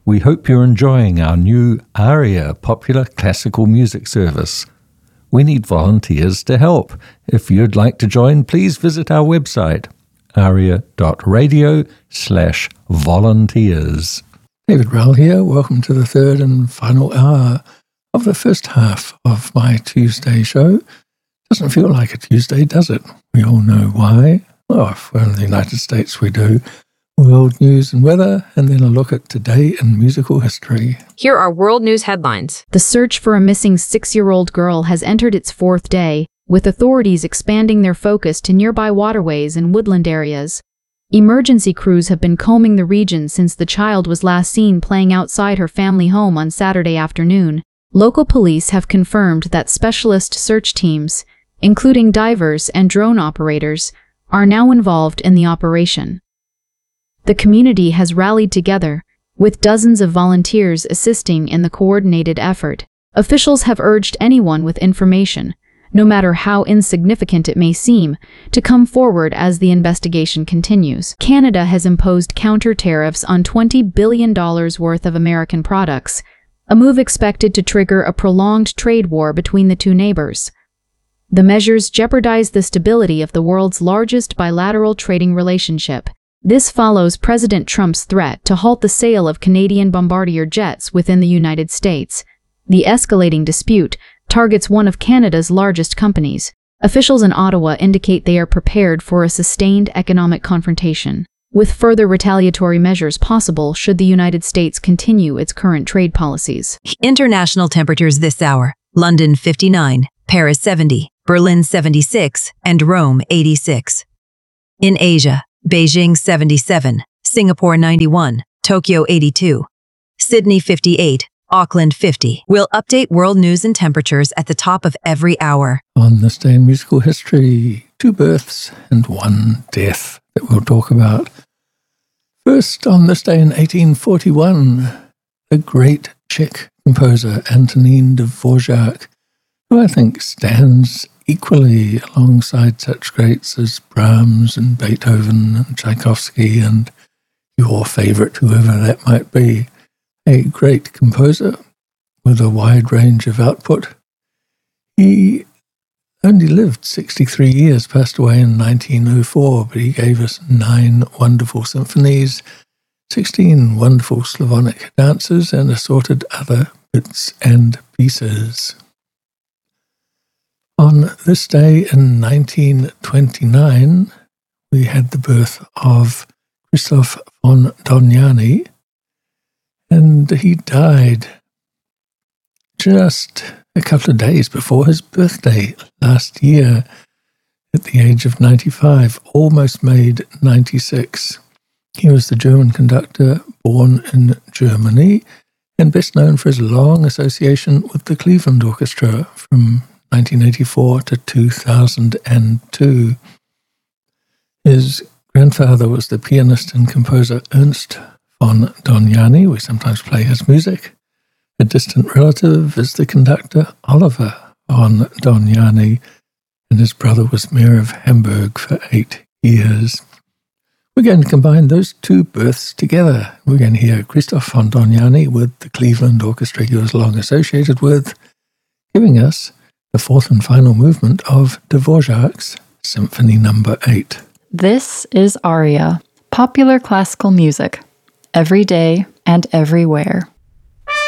We hope you're enjoying our new ARIA popular classical music service. We need volunteers to help. If you'd like to join, please visit our website, aria.radio/volunteers. David Rowell here. Welcome to the third and final hour of the first half of my Tuesday show. Doesn't feel like a Tuesday, does it? We all know why. Oh, if we're in the United States, we do. World news and weather, and then a look at today in musical history. Here are world news headlines. The search for a missing 6-year-old girl has entered its 4th day, with authorities expanding their focus to nearby waterways and woodland areas. Emergency crews have been combing the region since the child was last seen playing outside her family home on Saturday afternoon. Local police have confirmed that specialist search teams, including divers and drone operators, are now involved in the operation. The community has rallied together, with dozens of volunteers assisting in the coordinated effort. Officials have urged anyone with information, no matter how insignificant it may seem, to come forward as the investigation continues. Canada has imposed counter tariffs on $20 billion worth of American products, a move expected to trigger a prolonged trade war between the two neighbors. The measures jeopardize the stability of the world's largest bilateral trading relationship. This follows President Trump's threat to halt the sale of Canadian Bombardier jets within the United States. The escalating dispute targets one of Canada's largest companies. Officials in Ottawa indicate they are prepared for a sustained economic confrontation, with further retaliatory measures possible should the United States continue its current trade policies. International temperatures this hour: London 59, Paris 70, Berlin 76, and Rome 86. In Asia, Beijing 77, Singapore 91, Tokyo 82, Sydney 58, Auckland 50. We'll update world news and temperatures at the top of every hour. On this day in musical history, 2 births and 1 death that we'll talk about. First, on this day in 1841, the great Czech composer Antonín Dvořák, who I think stands equally alongside such greats as Brahms and Beethoven and Tchaikovsky and your favorite, whoever that might be. A great composer with a wide range of output. He only lived 63 years, passed away in 1904, but he gave us 9 wonderful symphonies, 16 wonderful Slavonic dances, and assorted other bits and pieces. On this day in 1929, we had the birth of Christoph von Dohnányi, and he died just a couple of days before his birthday last year at the age of 95, almost made 96. He was the German conductor born in Germany and best known for his long association with the Cleveland Orchestra from 1984 to 2002. His grandfather was the pianist and composer Ernst von Dohnányi. We sometimes play his music. A distant relative is the conductor Oliver von Dohnányi, and his brother was mayor of Hamburg for 8 years. We're going to combine those 2 births together. We're going to hear Christoph von Dohnányi with the Cleveland Orchestra he was long associated with, giving us the 4th and final movement of Dvořák's Symphony No. 8. This is ARIA, popular classical music, every day and everywhere.